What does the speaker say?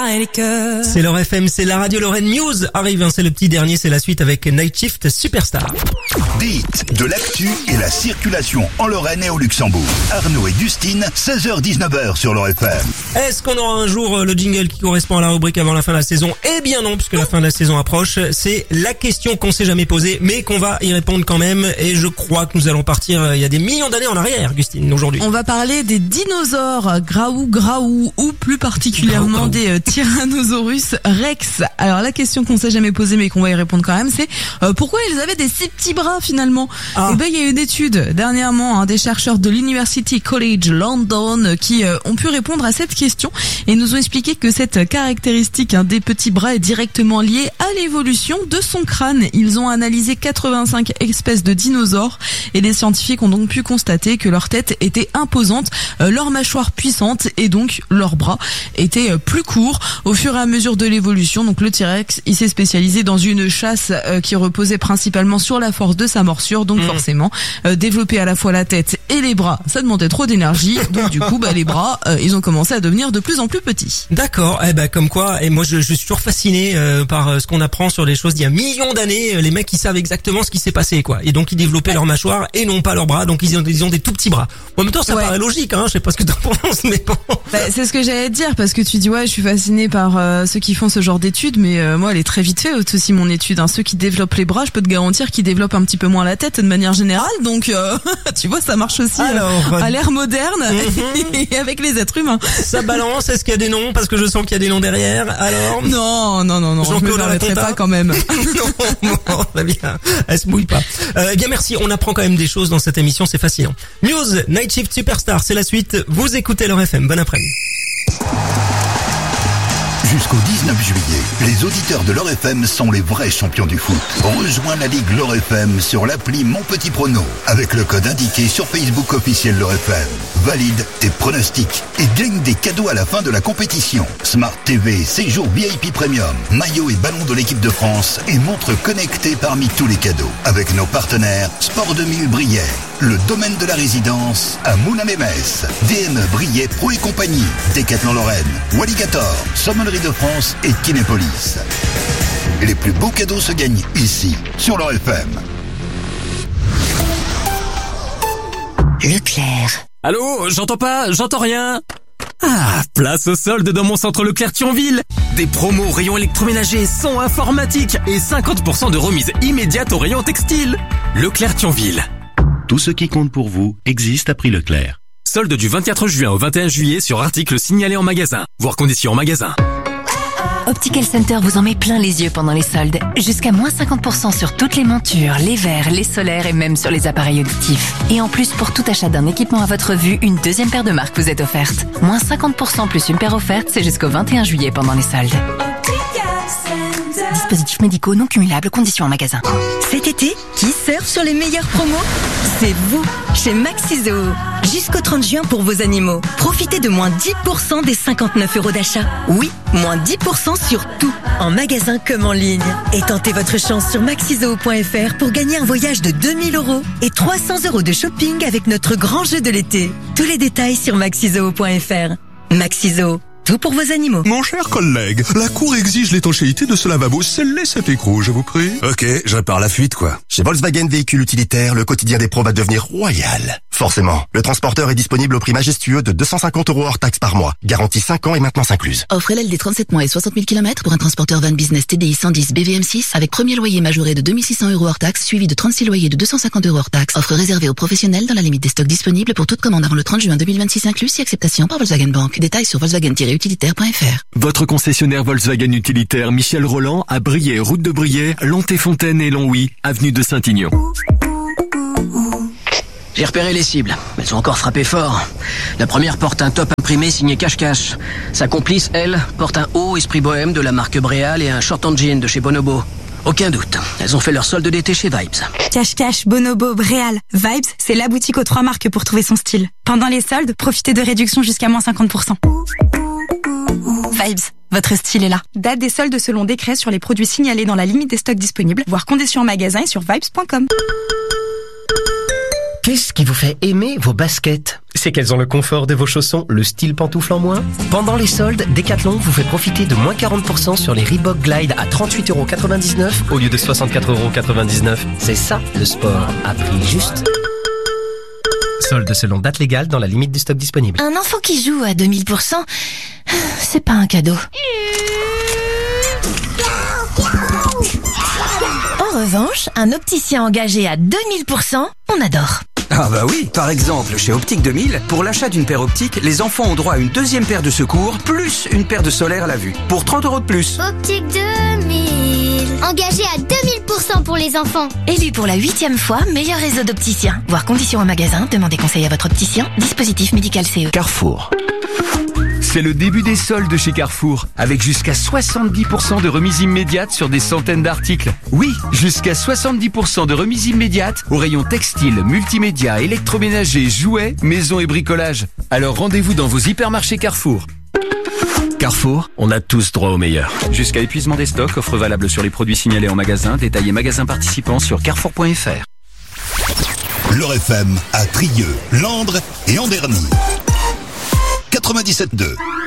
et les cœurs. C'est leur FM, c'est la radio Lorraine News. Arrive, c'est le petit dernier, c'est la suite avec Night Shift Superstar. Beat, de l'actu et la circulation en Lorraine et au Luxembourg. Arnaud et Gustine, 16h-19h sur leur FM. Est-ce qu'on aura un jour le jingle qui correspond à la rubrique avant la fin de la saison? Eh bien non, puisque la fin de la saison approche. C'est la question qu'on s'est jamais posée, mais qu'on va y répondre quand même. Et je crois que nous allons partir il y a des millions d'années en arrière, Gustine, aujourd'hui. On va parler des dinosaures, Graou, ou plus particulièrement des Tyrannosaurus Rex. Alors la question qu'on s'est jamais posée, mais qu'on va y répondre quand même, c'est pourquoi ils avaient des si petits bras finalement? Et ben il y a une étude dernièrement des chercheurs de l'University College London qui ont pu répondre à cette question et nous ont expliqué que cette caractéristique des petits bras est directement liée à l'évolution de son crâne. Ils ont analysé 85 espèces de dinosaures et les scientifiques ont donc pu constater que leur tête était imposante, leur mâchoire puissante et donc leurs bras étaient plus courts au fur et à mesure de l'évolution. Donc le T-Rex, il s'est spécialisé dans une chasse qui reposait principalement sur la force de sa morsure, donc forcément développer à la fois la tête et les bras, ça demandait trop d'énergie, donc du coup les bras ils ont commencé à devenir de plus en plus petits. D'accord, comme quoi, et moi je suis toujours fasciné par ce qu'on apprend sur les choses d'il y a millions d'années. Les mecs ils savent exactement ce qui s'est passé quoi, et donc ils développaient leur mâchoire et non pas leurs bras, donc ils ont des tout petits bras. En même temps ça paraît logique, je sais pas ce que t'en penses, mais bon. C'est ce que j'allais te dire, parce que tu dis je suis fasciné par ceux qui font ce genre d'études, mais moi elle est très vite fait aussi mon étude. Ceux qui développent les bras, je peux te garantir qu'ils développent un petit peu moins la tête de manière générale, donc tu vois ça marche aussi à l'ère moderne et avec les êtres humains. Ça balance, est-ce qu'il y a des noms? Parce que je sens qu'il y a des noms derrière, alors? Non, je me permettrai pas quand même. Non, très bien, elle se mouille pas. Bien merci, on apprend quand même des choses dans cette émission, c'est fascinant. News, Night Shift Superstar, c'est la suite, vous écoutez leur FM, bon après-midi. Jusqu'au 19 juillet, les auditeurs de l'Or FM sont les vrais champions du foot. Rejoins la Ligue l'Or FM sur l'appli Mon Petit Prono avec le code indiqué sur Facebook officiel l'Or FM. Valide tes pronostics et gagne des cadeaux à la fin de la compétition. Smart TV, séjour VIP Premium, maillot et ballon de l'équipe de France et montre connectée parmi tous les cadeaux. Avec nos partenaires Sport 2000 Briey, le domaine de la résidence à Moulins-Mémès, DME Briey Pro et compagnie, Décathlon Lorraine, Walligator, Sommellerie de France et Kinépolis. Les plus beaux cadeaux se gagnent ici, sur l'Or FM. Leclerc. Allô, j'entends rien. Place aux soldes dans mon centre Leclerc Thionville. Des promos rayons électroménagers, son informatique et 50% de remise immédiate au rayon textile. Leclerc Thionville. Tout ce qui compte pour vous existe à prix Leclerc. Solde du 24 juin au 21 juillet sur articles signalés en magasin. Voir conditions en magasin. Optical Center vous en met plein les yeux pendant les soldes. Jusqu'à moins 50% sur toutes les montures, les verres, les solaires et même sur les appareils auditifs. Et en plus, pour tout achat d'un équipement à votre vue, une deuxième paire de marques vous est offerte. Moins 50% plus une paire offerte, c'est jusqu'au 21 juillet pendant les soldes. Dispositifs médicaux non cumulables, conditions en magasin. Cet été, qui surfe sur les meilleures promos? C'est vous, chez Maxizo. Jusqu'au 30 juin pour vos animaux. Profitez de moins 10% des 59 € d'achat. Oui, moins 10% sur tout, en magasin comme en ligne. Et tentez votre chance sur maxizoo.fr pour gagner un voyage de 2000 € et 300 € de shopping avec notre grand jeu de l'été. Tous les détails sur maxizoo.fr. Maxizo. Tout pour vos animaux. Mon cher collègue, la cour exige l'étanchéité de ce lavabo. Scellez cet écrou, je vous prie. Ok, je répare la fuite, quoi. Chez Volkswagen Véhicules Utilitaires, le quotidien des pros va devenir royal. Forcément, le transporteur est disponible au prix majestueux de 250 € hors taxe par mois. Garantie 5 ans et maintenance incluse. Offre LLD 37 mois et 60 000 km pour un transporteur van business TDI 110 BVM6 avec premier loyer majoré de 2600 € hors taxe suivi de 36 loyers de 250 € hors taxe. Offre réservée aux professionnels dans la limite des stocks disponibles pour toute commande avant le 30 juin 2026 inclus si acceptation par Volkswagen Bank. Détails sur volkswagen-utilitaire.fr. Votre concessionnaire Volkswagen Utilitaire Michel Roland à Briey, route de Briey, Lonté-Fontaine et Longwy, avenue de Saint-Ignon. J'ai repéré les cibles. Elles ont encore frappé fort. La première porte un top imprimé signé Cache-Cache. Sa complice, elle, porte un haut esprit bohème de la marque Bréal et un short en jean de chez Bonobo. Aucun doute, elles ont fait leur solde d'été chez Vibes. Cache-Cache, Bonobo, Bréal. Vibes, c'est la boutique aux 3 marques pour trouver son style. Pendant les soldes, profitez de réductions jusqu'à moins 50%. Vibes, votre style est là. Date des soldes selon décret sur les produits signalés dans la limite des stocks disponibles. Voir conditions en magasin et sur vibes.com. Qu'est-ce qui vous fait aimer vos baskets? C'est qu'elles ont le confort de vos chaussons, le style pantoufle en moins. Pendant les soldes, Decathlon vous fait profiter de moins 40% sur les Reebok Glide à 38,99€ au lieu de 64,99€. C'est ça, le sport à prix juste. Soldes selon date légale dans la limite du stock disponible. Un enfant qui joue à 2000%, c'est pas un cadeau. En revanche, un opticien engagé à 2000%, on adore. Ah bah oui, par exemple, chez Optique 2000, pour l'achat d'une paire optique, les enfants ont droit à une deuxième paire de secours, plus une paire de solaire à la vue, pour 30€ de plus. Optique 2000, engagé à 2000% pour les enfants. Élu pour la 8e fois, meilleur réseau d'opticiens. Voir conditions au magasin, demandez conseil à votre opticien. Dispositif médical CE. Carrefour. C'est le début des soldes chez Carrefour, avec jusqu'à 70% de remise immédiate sur des centaines d'articles. Oui, jusqu'à 70% de remise immédiate au rayon textile, multimédia, électroménager, jouets, maison et bricolage. Alors rendez-vous dans vos hypermarchés Carrefour. Carrefour, on a tous droit au meilleur. Jusqu'à épuisement des stocks, offre valable sur les produits signalés en magasin, détaillés magasins participants sur carrefour.fr. L'Heure FM à Trieux, Landres et Anderny. 97.2.